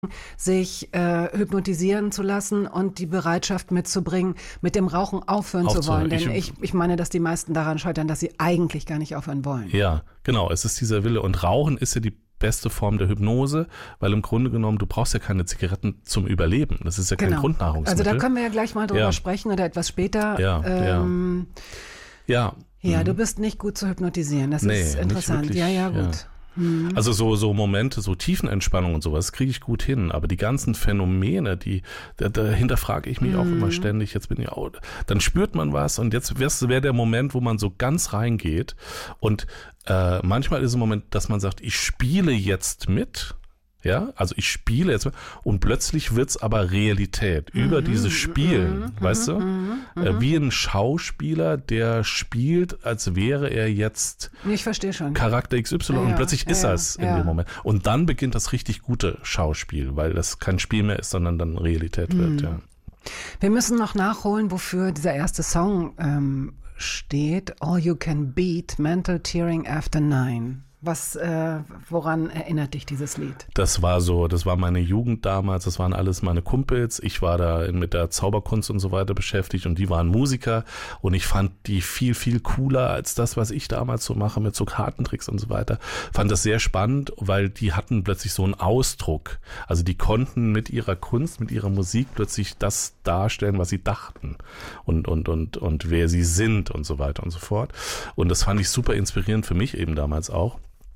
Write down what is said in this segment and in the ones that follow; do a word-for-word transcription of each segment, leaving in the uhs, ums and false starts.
sich äh, hypnotisieren zu lassen und die Bereitschaft mitzubringen, mit dem Rauchen aufhören zu wollen. Denn ich, ich, ich meine, dass die meisten daran scheitern, dass sie eigentlich gar nicht aufhören wollen. Ja, genau. Es ist dieser Wille. Und Rauchen ist ja die beste Form der Hypnose, weil im Grunde genommen, du brauchst ja keine Zigaretten zum Überleben. Das ist ja kein Genau. Grundnahrungsmittel. Also da können wir ja gleich mal drüber ja. sprechen oder etwas später. Ja, ähm, ja. Ja, ja. du bist nicht gut zu hypnotisieren. Das nee, ist interessant. Wirklich, ja, ja, gut. Ja. Also so, so Momente, so Tiefenentspannung und sowas kriege ich gut hin, aber die ganzen Phänomene, die, da, dahinter frage ich mich mm. auch immer ständig, jetzt bin ich auch, dann spürt man was und jetzt wäre der Moment, wo man so ganz reingeht und äh, manchmal ist es ein Moment, dass man sagt, ich spiele jetzt mit. Ja, also ich spiele jetzt und plötzlich wird's aber Realität mhm, über dieses Spielen, mhm, weißt du? Mhm, äh, wie ein Schauspieler, der spielt, als wäre er jetzt ich verstehe schon. Charakter X Y ja, und plötzlich ja, ist ja, er es in ja. dem Moment. Und dann beginnt das richtig gute Schauspiel, weil das kein Spiel mehr ist, sondern dann Realität mhm. wird, ja. Wir müssen noch nachholen, wofür dieser erste Song ähm, steht. All You Can Beat, Mental Tearing After Nine. Was, äh, woran erinnert dich dieses Lied? Das war so, das war meine Jugend damals, das waren alles meine Kumpels. Ich war da mit der Zauberkunst und so weiter beschäftigt und die waren Musiker und ich fand die viel, viel cooler als das, was ich damals so mache mit so Kartentricks und so weiter. Fand das sehr spannend, weil die hatten plötzlich so einen Ausdruck. Also die konnten mit ihrer Kunst, mit ihrer Musik plötzlich das darstellen, was sie dachten und, und, und, und wer sie sind und so weiter und so fort. Und das fand ich super inspirierend für mich eben damals auch.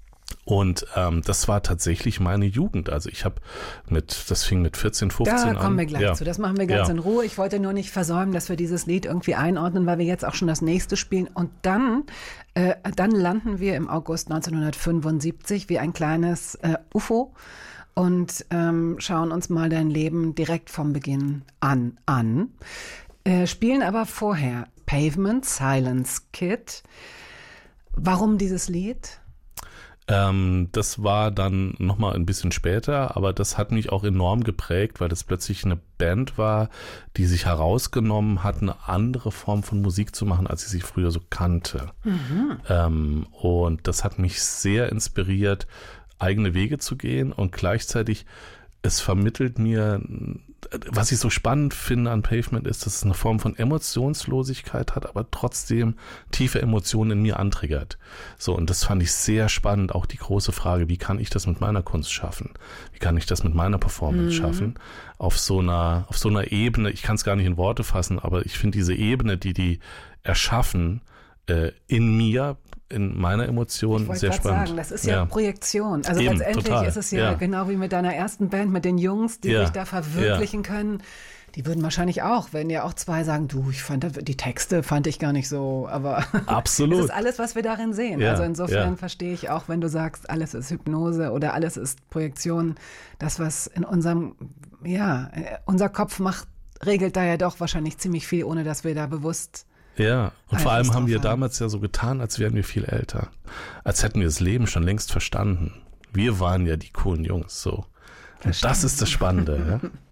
Und ähm, das war tatsächlich meine Jugend. Also ich habe mit, das fing mit vierzehn, fünfzehn an. Da kommen wir gleich ja. zu. Das machen wir ganz ja. in Ruhe. Ich wollte nur nicht versäumen, dass wir dieses Lied irgendwie einordnen, weil wir jetzt auch schon das nächste spielen. Und dann, äh, dann landen wir im August neunzehnhundertfünfundsiebzig wie ein kleines äh, U F O und ähm, schauen uns mal dein Leben direkt vom Beginn an an. Äh, spielen aber vorher Pavement, Silence Kid. Warum dieses Lied? Ähm, das war dann nochmal ein bisschen später, aber das hat mich auch enorm geprägt, weil das plötzlich eine Band war, die sich herausgenommen hat, eine andere Form von Musik zu machen, als ich sie früher so kannte. Mhm. Ähm, und das hat mich sehr inspiriert, eigene Wege zu gehen und gleichzeitig es vermittelt mir, was ich so spannend finde an Pavement ist, dass es eine Form von Emotionslosigkeit hat, aber trotzdem tiefe Emotionen in mir antriggert. So, und das fand ich sehr spannend. Auch die große Frage, wie kann ich das mit meiner Kunst schaffen? Wie kann ich das mit meiner Performance mhm. schaffen? Auf so einer, auf so einer Ebene, ich kann es gar nicht in Worte fassen, aber ich finde diese Ebene, die die erschaffen, äh, in mir, in meiner Emotion sehr spannend. Sagen, das ist ja, ja. Projektion. Also Eben, letztendlich total. ist es ja, ja genau wie mit deiner ersten Band, mit den Jungs, die ja. sich da verwirklichen ja. können. Die würden wahrscheinlich auch, wenn ja auch zwei sagen, du, ich fand die Texte fand ich gar nicht so, aber absolut. das ist alles, was wir darin sehen. Ja. Also insofern ja. verstehe ich auch, wenn du sagst, alles ist Hypnose oder alles ist Projektion. Das, was in unserem, ja, unser Kopf macht, regelt da ja doch wahrscheinlich ziemlich viel, ohne dass wir da bewusst Ja, und vor allem haben wir haben. damals ja so getan, als wären wir viel älter. Als hätten wir das Leben schon längst verstanden. Wir waren ja die coolen Jungs, so. Und das ist das Spannende, ja.